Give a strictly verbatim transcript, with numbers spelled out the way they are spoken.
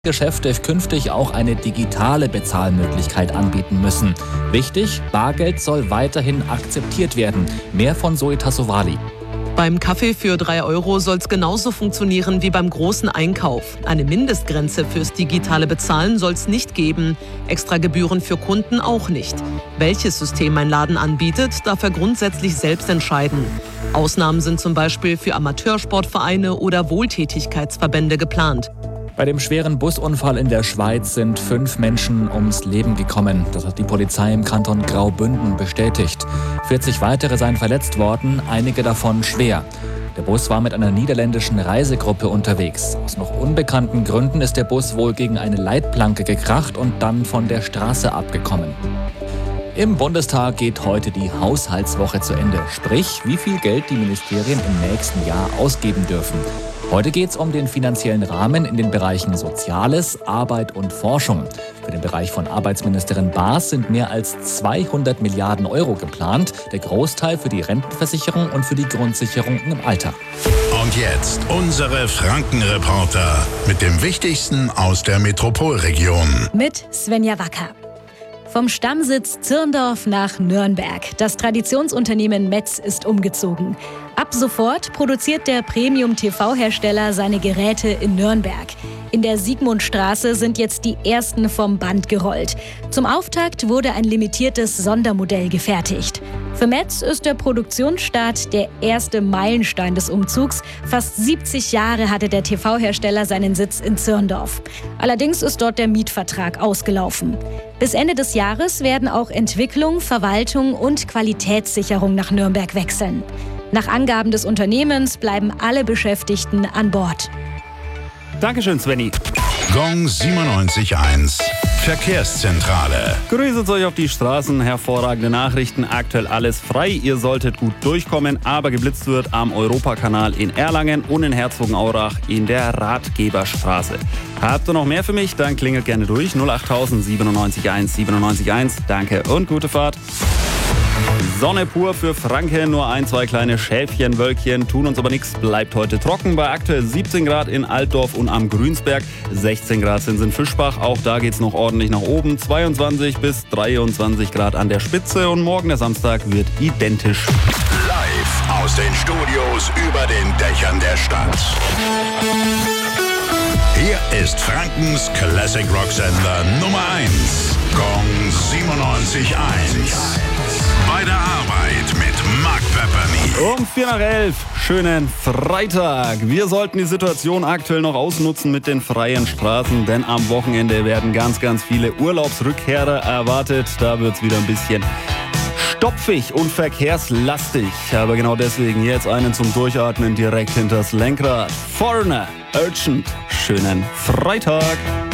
Geschäfte künftig auch eine digitale Bezahlmöglichkeit anbieten müssen. Wichtig, Bargeld soll weiterhin akzeptiert werden. Mehr von Zoe Tassovali. Beim Kaffee für drei Euro soll es genauso funktionieren wie beim großen Einkauf. Eine Mindestgrenze fürs digitale Bezahlen soll es nicht geben. Extra Gebühren für Kunden auch nicht. Welches System ein Laden anbietet, darf er grundsätzlich selbst entscheiden. Ausnahmen sind zum Beispiel für Amateursportvereine oder Wohltätigkeitsverbände geplant. Bei dem schweren Busunfall in der Schweiz sind fünf Menschen ums Leben gekommen. Das hat die Polizei im Kanton Graubünden bestätigt. vierzig weitere seien verletzt worden, einige davon schwer. Der Bus war mit einer niederländischen Reisegruppe unterwegs. Aus noch unbekannten Gründen ist der Bus wohl gegen eine Leitplanke gekracht und dann von der Straße abgekommen. Im Bundestag geht heute die Haushaltswoche zu Ende. Sprich, wie viel Geld die Ministerien im nächsten Jahr ausgeben dürfen. Heute geht es um den finanziellen Rahmen in den Bereichen Soziales, Arbeit und Forschung. Für den Bereich von Arbeitsministerin Baas sind mehr als zweihundert Milliarden Euro geplant. Der Großteil für die Rentenversicherung und für die Grundsicherung im Alter. Und jetzt unsere Frankenreporter mit dem Wichtigsten aus der Metropolregion. Mit Svenja Wacker. Vom Stammsitz Zirndorf nach Nürnberg. Das Traditionsunternehmen Metz ist umgezogen. Ab sofort produziert der Premium-T V-Hersteller seine Geräte in Nürnberg. In der Siegmundstraße sind jetzt die ersten vom Band gerollt. Zum Auftakt wurde ein limitiertes Sondermodell gefertigt. Für Metz ist der Produktionsstart der erste Meilenstein des Umzugs. Fast siebzig Jahre hatte der T V-Hersteller seinen Sitz in Zirndorf. Allerdings ist dort der Mietvertrag ausgelaufen. Bis Ende des Jahres werden auch Entwicklung, Verwaltung und Qualitätssicherung nach Nürnberg wechseln. Nach Angaben des Unternehmens bleiben alle Beschäftigten an Bord. Dankeschön, Svenny. Gong siebenundneunzig Komma eins. Verkehrszentrale. Grüßet euch auf die Straßen. Hervorragende Nachrichten. Aktuell alles frei. Ihr solltet gut durchkommen, aber geblitzt wird am Europakanal in Erlangen und in Herzogenaurach in der Ratgeberstraße. Habt ihr noch mehr für mich? Dann klingelt gerne durch. null acht siebenundneunzig eins siebenundneunzig eins. Danke und gute Fahrt. Sonne pur für Franken, nur ein, zwei kleine Schäfchenwölkchen, tun uns aber nichts, bleibt heute trocken bei aktuell siebzehn Grad in Altdorf und am Grünsberg, sechzehn Grad sind es in Fischbach, auch da geht's noch ordentlich nach oben, zweiundzwanzig bis dreiundzwanzig Grad an der Spitze und morgen der Samstag wird identisch. Live aus den Studios über den Dächern der Stadt. Hier ist Frankens Classic Rock Sender Nummer eins, Gong siebenundneunzig Komma eins. Bei der Arbeit mit Mark Pepperny. Um vier nach elf, schönen Freitag. Wir sollten die Situation aktuell noch ausnutzen mit den freien Straßen, denn am Wochenende werden ganz, ganz viele Urlaubsrückkehrer erwartet. Da wird es wieder ein bisschen stopfig und verkehrslastig. Aber genau deswegen jetzt einen zum Durchatmen direkt hinters Lenkrad. Foreigner, Urgent, schönen Freitag.